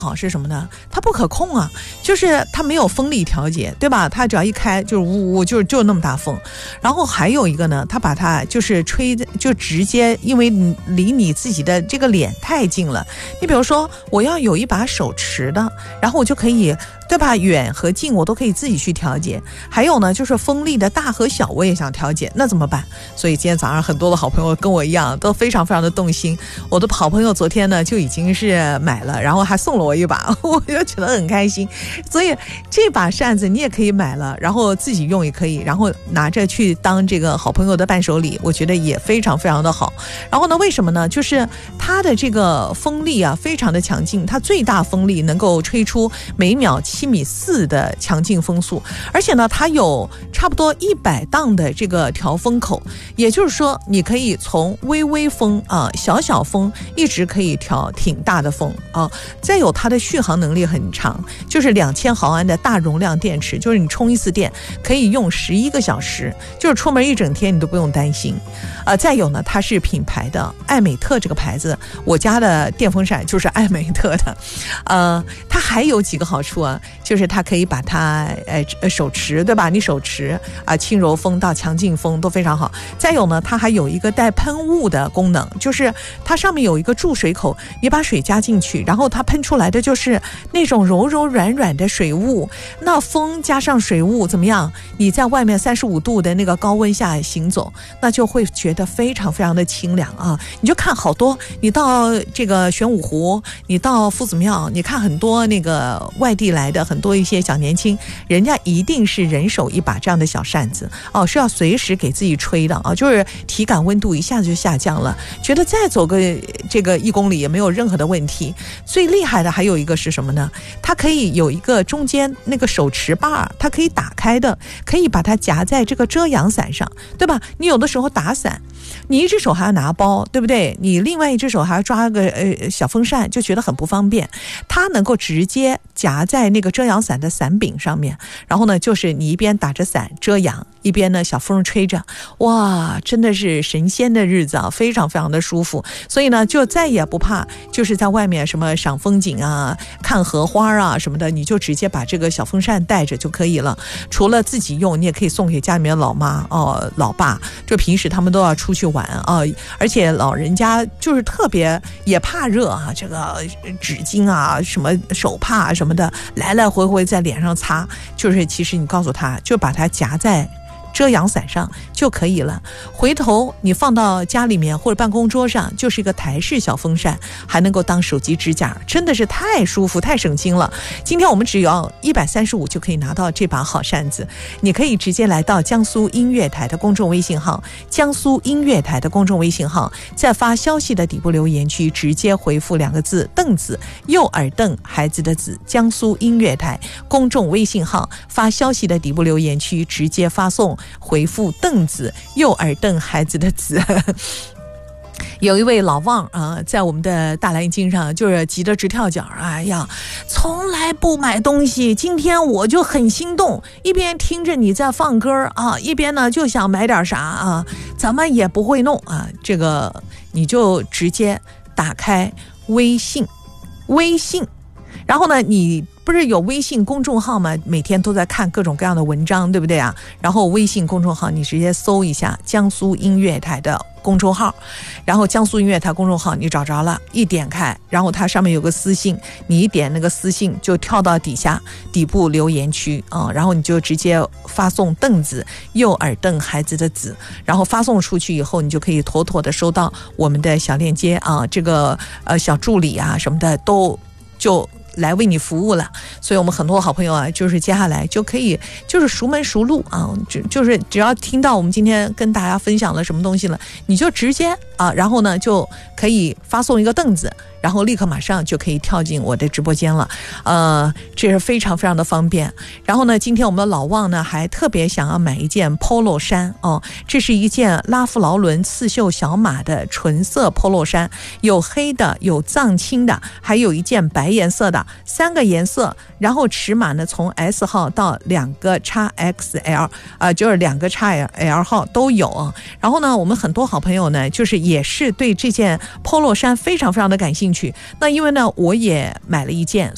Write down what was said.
好是什么呢？它不可控啊，就是它没有风力调节，对吧？它只要一开就是呜呜，就那么大风。然后还有一个呢，它把它就是吹，就直接，因为离你自己的这个脸太近了。你比如说，我要有一把手持的，然后我就可以，对吧？远和近我都可以自己去调节。还有呢，就是风力的大和小我也想调节，那怎么办？所以今天早上很多的好朋友跟我一样，都非常非常的动心。我的好朋友昨天呢就已经是买了，然后还送了我一把，我就觉得很开心。所以这把扇子你也可以买了，然后自己用也可以，然后拿着去当这个好朋友的伴手礼，我觉得也非常非常的好。然后呢，为什么呢？就是它的这个风力啊非常的强劲，它最大风力能够吹出每秒7.4米的强劲风速，而且呢它有差不多100档的这个调风口，也就是说你可以从微微风啊、小小风一直可以调挺大的风啊。再有它的续航能力很长，就是2000毫安的大容量电池，就是你充一次电可以用11个小时，就是出门一整天你都不用担心。再有呢，它是品牌的艾美特这个牌子，我家的电风扇就是艾美特的。它还有几个好处啊，就是它可以把它手持，对吧？你手持轻柔风到强劲风都非常好。再有呢，它还有一个带喷雾的功能，就是它上面有一个注水口，你把水加进去，然后它喷出来的就是那种柔柔软软的水雾。那风加上水雾怎么样？你在外面35度的那个高温下行走，那就会觉得非常非常的清凉啊！你就看好多，你到这个玄武湖，你到夫子庙，你看很多那个外地来的很多一些小年轻，人家一定是人手一把这样的小扇子哦，是要随时给自己吹的啊，就是体感温度一下子就下降了，觉得再走个这个1公里也没有任何的问题。最厉害的还有一个是什么呢？它可以有一个中间那个手持把，它可以打开的，可以把它夹在这个遮阳伞上，对吧？你有的时候打伞，你一只手还要拿包，对不对？你另外一只手还要抓个小风扇，就觉得很不方便。它能够直接夹在那个遮阳伞的伞柄上面，然后呢，就是你一边打着伞遮阳，一边呢小风吹着，哇，真的是神仙的日子啊，非常非常的舒服。所以呢，就再也不怕就是在外面什么赏风景啊、看荷花啊什么的，你就直接把这个小风扇带着就可以了。除了自己用，你也可以送给家里面的老妈老爸，就平时他们都要出去玩啊，而且老人家就是特别也怕热啊，这个纸巾啊、什么手帕啊什么的，来来回回在脸上擦，就是其实你告诉他，就把它夹在遮阳伞上就可以了。回头你放到家里面或者办公桌上，就是一个台式小风扇，还能够当手机支架，真的是太舒服太省心了。今天我们只要135就可以拿到这把好扇子，你可以直接来到江苏音乐台的公众微信号，江苏音乐台的公众微信号，在发消息的底部留言区直接回复2个字凳子，右耳凳孩子的子，江苏音乐台公众微信号，发消息的底部留言区直接发送回复凳子，右耳凳孩子的子。有一位老旺在我们的大蓝鲸上就是急得直跳脚，哎呀，从来不买东西，今天我就很心动，一边听着你在放歌啊，一边呢就想买点啥啊，怎么也不会弄啊，这个你就直接打开微信，然后呢你不是有微信公众号吗？每天都在看各种各样的文章，对不对啊？然后微信公众号你直接搜一下江苏音乐台的公众号，然后江苏音乐台公众号你找着了，一点开，然后它上面有个私信，你一点那个私信就跳到底部留言区然后你就直接发送凳子，右耳凳孩子的子，然后发送出去以后，你就可以妥妥的收到我们的小链接这个小助理啊什么的都就来为你服务了。所以我们很多好朋友啊，就是接下来就可以就是熟门熟路就是只要听到我们今天跟大家分享了什么东西了，你就直接然后呢就可以发送一个凳子，然后立刻马上就可以跳进我的直播间了，这是非常非常的方便。然后呢，今天我们的老旺呢还特别想要买一件 polo 衫这是一件拉夫劳伦刺绣小码的纯色 polo 衫，有黑的，有藏青的，还有一件白颜色的，3个颜色，然后尺码呢从 S 号到2个 XXL 就是2个 XL 号都有。然后呢，我们很多好朋友呢就是也是对这件 polo 衫非常非常的感兴趣，那因为呢我也买了一件，